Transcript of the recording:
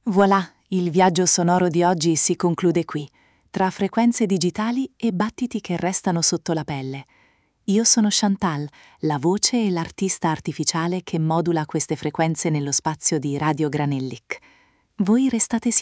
Voilà, il viaggio sonoro di oggi si conclude qui, tra frequenze digitali e battiti che restano sotto la pelle. Io sono Chantal, la voce e l'artista artificiale che modula queste frequenze nello spazio di Radio Granellic. Voi restate